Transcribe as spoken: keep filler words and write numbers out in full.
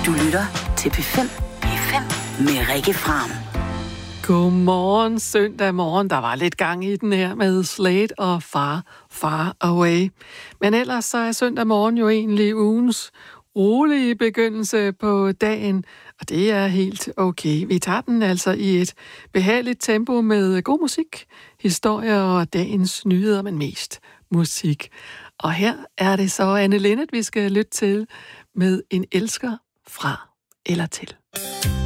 Du lytter til P fem. P fem med Rikke Fram. Godmorgen, søndag morgen. Der var lidt gang i den her med Slade og Far, Far Away. Men ellers så er søndag morgen jo egentlig ugens rolige begyndelse på dagen, og det er helt okay. Vi tager den altså i et behageligt tempo med god musik, historier og dagens nyheder, men mest musik. Og her er det så Anne Linnet, vi skal lytte til med En elsker fra eller til.